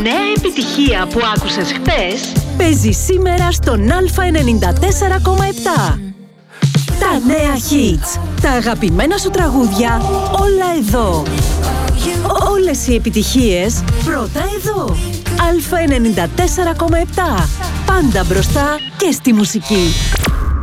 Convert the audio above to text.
νέα επιτυχία που άκουσες χθες παίζει σήμερα στον Α94,7. Τα νέα hits, τα αγαπημένα σου τραγούδια, όλα εδώ. Όλες οι επιτυχίες πρώτα εδώ. Α94,7. Πάντα μπροστά και στη μουσική.